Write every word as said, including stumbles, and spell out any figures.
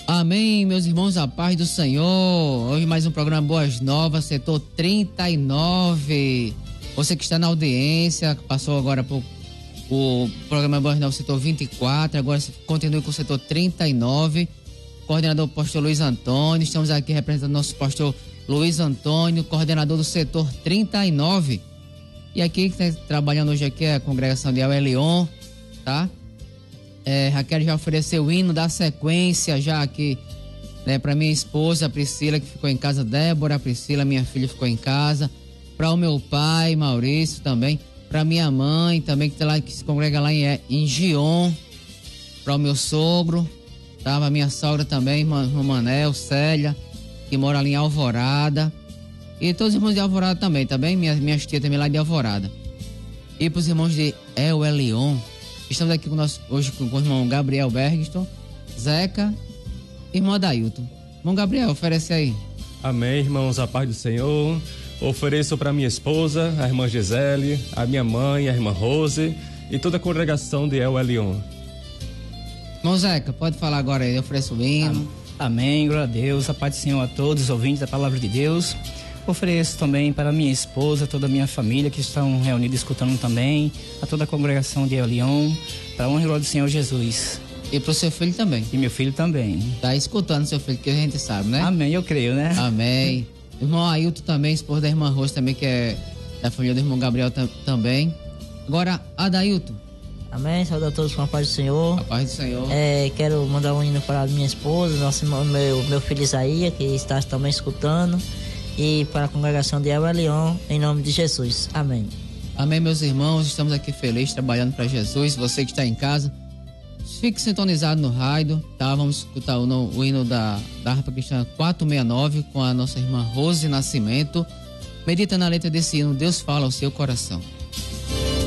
Amém, meus irmãos, a paz do Senhor. Hoje mais um programa Boas Novas, setor trinta e nove. Você que está na audiência, passou agora por o programa Boas Novas, setor vinte e quatro, agora continue com o setor trinta e nove. Coordenador pastor Luiz Antônio, estamos aqui representando nosso pastor Luiz Antônio, coordenador do setor trinta e nove. E aqui que está trabalhando hoje aqui é a congregação de El Elyon, tá? É, Raquel já ofereceu o hino da sequência já aqui, né, para minha esposa Priscila, que ficou em casa, Débora, Priscila, minha filha, ficou em casa, para o meu pai Maurício também, para minha mãe também, que tá lá, que se congrega lá em, em Gion, para o meu sogro, tá? Pra minha sogra também, irmã Manel, Célia, que mora ali em Alvorada, e todos os irmãos de Alvorada também, tá bem? Minha, minhas tias também lá de Alvorada. E para os irmãos de El Elyon, estamos aqui com nós, hoje com o irmão Gabriel Bergston, Zeca e irmão Adailton. Irmão Gabriel, oferece aí. Amém, irmãos, a paz do Senhor. Ofereço para minha esposa, a irmã Gisele, a minha mãe, a irmã Rose e toda a congregação de El Elyon. Irmão Zeca, pode falar agora aí, ofereço o hino. Amém, glória a Deus, a paz do Senhor a todos os ouvintes da palavra de Deus. Ofereço também para minha esposa, toda a minha família que estão reunidos escutando também, a toda a congregação de El Elyon, para a honra e glória do Senhor Jesus. E para o seu filho também. E meu filho também. Tá escutando seu filho, que a gente sabe, né? Amém, eu creio, né? Amém. Irmão Ailton também, esposa da irmã Rose também, que é da família do irmão Gabriel tam, também. Agora, Adailton. Amém, saúde a todos com a paz do Senhor. A paz do Senhor. É, quero mandar um hino para minha esposa, nosso irmão, meu, meu filho Isaías, que está também escutando. E para a congregação de El Elyon, em nome de Jesus. Amém. Amém, meus irmãos. Estamos aqui felizes, trabalhando para Jesus. Você que está em casa, fique sintonizado no rádio, tá? Vamos escutar o, no, o hino da, da harpa cristã quatrocentos e sessenta e nove com a nossa irmã Rose Nascimento. Medita na letra desse hino, Deus fala ao seu coração.